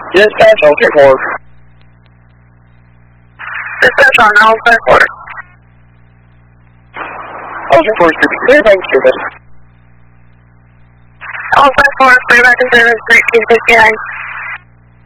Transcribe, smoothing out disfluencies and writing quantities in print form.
Dispatch on 4. Dispatch on Alpha 4. Alpha 4 is clear back service. Alpha 4, clear back to service 1359.